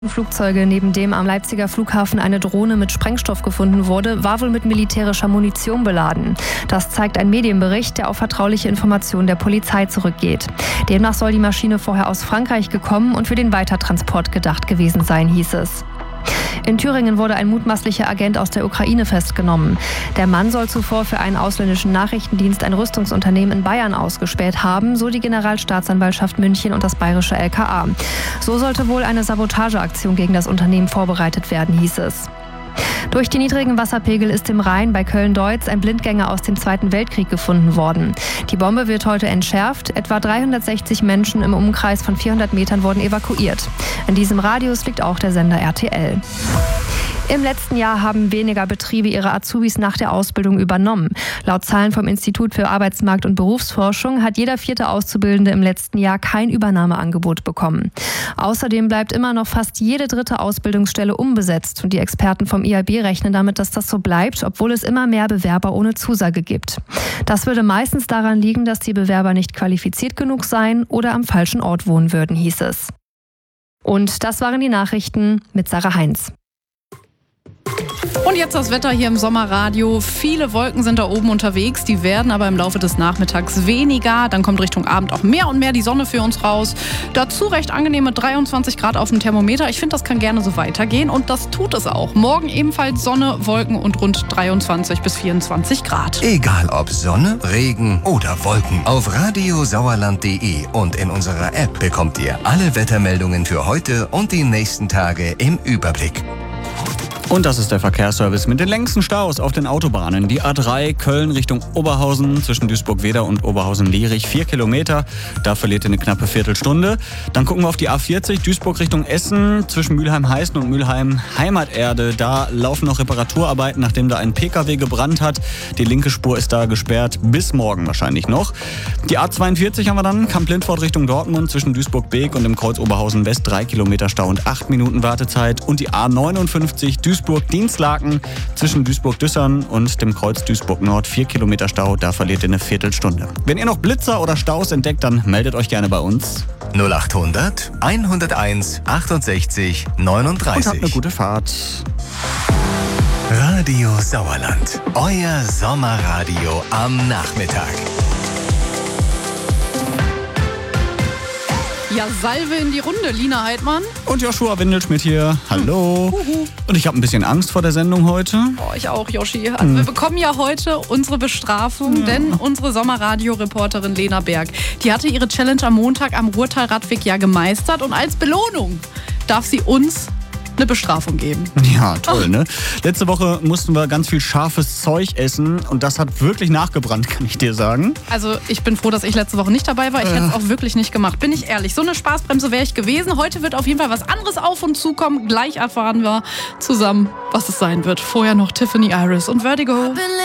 Flugzeuge, neben dem am Leipziger Flughafen eine Drohne mit Sprengstoff gefunden wurde, war wohl mit militärischer Munition beladen. Das zeigt ein Medienbericht, der auf vertrauliche Informationen der Polizei zurückgeht. Demnach soll die Maschine vorher aus Frankreich gekommen und für den Weitertransport gedacht gewesen sein, hieß es. In Thüringen wurde ein mutmaßlicher Agent aus der Ukraine festgenommen. Der Mann soll zuvor für einen ausländischen Nachrichtendienst ein Rüstungsunternehmen in Bayern ausgespäht haben, so die Generalstaatsanwaltschaft München und das bayerische LKA. So sollte wohl eine Sabotageaktion gegen das Unternehmen vorbereitet werden, hieß es. Durch die niedrigen Wasserpegel ist im Rhein bei Köln-Deutz ein Blindgänger aus dem Zweiten Weltkrieg gefunden worden. Die Bombe wird heute entschärft. Etwa 360 Menschen im Umkreis von 400 Metern wurden evakuiert. In diesem Radius liegt auch der Sender RTL. Im letzten Jahr haben weniger Betriebe ihre Azubis nach der Ausbildung übernommen. Laut Zahlen vom Institut für Arbeitsmarkt- und Berufsforschung hat jeder 4. Auszubildende im letzten Jahr kein Übernahmeangebot bekommen. Außerdem bleibt immer noch fast jede 3. Ausbildungsstelle unbesetzt. Und die Experten vom IAB rechnen damit, dass das so bleibt, obwohl es immer mehr Bewerber ohne Zusage gibt. Das würde meistens daran liegen, dass die Bewerber nicht qualifiziert genug seien oder am falschen Ort wohnen würden, hieß es. Und das waren die Nachrichten mit Sarah Heinz. Und jetzt das Wetter hier im Sommerradio. Viele Wolken sind da oben unterwegs, die werden aber im Laufe des Nachmittags weniger. Dann kommt Richtung Abend auch mehr und mehr die Sonne für uns raus. Dazu recht angenehme 23 Grad auf dem Thermometer. Ich finde, das kann gerne so weitergehen und das tut es auch. Morgen ebenfalls Sonne, Wolken und rund 23 bis 24 Grad. Egal ob Sonne, Regen oder Wolken. Auf radiosauerland.de und in unserer App bekommt ihr alle Wettermeldungen für heute und die nächsten Tage im Überblick. Und das ist der Verkehrsservice mit den längsten Staus auf den Autobahnen. Die A3 Köln Richtung Oberhausen zwischen Duisburg-Wedau und Oberhausen-Lierich 4 Kilometer. Da verliert ihr eine knappe Viertelstunde. Dann gucken wir auf die A40 Duisburg Richtung Essen zwischen Mülheim-Heißen und Mülheim-Heimaterde. Da laufen noch Reparaturarbeiten, nachdem da ein PKW gebrannt hat. Die linke Spur ist da gesperrt, bis morgen wahrscheinlich noch. Die A42 haben wir dann, Kamp-Lindfort Richtung Dortmund zwischen Duisburg-Beek und dem Kreuz Oberhausen-West 3 Kilometer Stau und 8 Minuten Wartezeit. Und die A59 Duisburg-Dienstlaken zwischen Duisburg-Düssern und dem Kreuz Duisburg-Nord 4 Kilometer Stau, da verliert ihr eine Viertelstunde. Wenn ihr noch Blitzer oder Staus entdeckt, dann meldet euch gerne bei uns. 0800 101 68 39. Und habt eine gute Fahrt. Radio Sauerland, euer Sommerradio am Nachmittag. Ja, Salve in die Runde, Lina Heidmann. Und Joshua Windelschmidt hier. Hallo. Und ich habe ein bisschen Angst vor der Sendung heute. Oh, ich auch, Joshi. Also wir bekommen ja heute unsere Bestrafung, denn unsere Sommerradio-Reporterin Lena Berg, die hatte ihre Challenge am Montag am Ruhrtal-Radweg ja gemeistert und als Belohnung darf sie uns eine Bestrafung geben. Ja, toll, ne? Letzte Woche mussten wir ganz viel scharfes Zeug essen und das hat wirklich nachgebrannt, kann ich dir sagen. Also ich bin froh, dass ich letzte Woche nicht dabei war. Ich hätte es auch wirklich nicht gemacht, bin ich ehrlich. So eine Spaßbremse wäre ich gewesen. Heute wird auf jeden Fall was anderes auf uns zukommen. Gleich erfahren wir zusammen, was es sein wird. Vorher noch Tiffany Iris und Vertigo.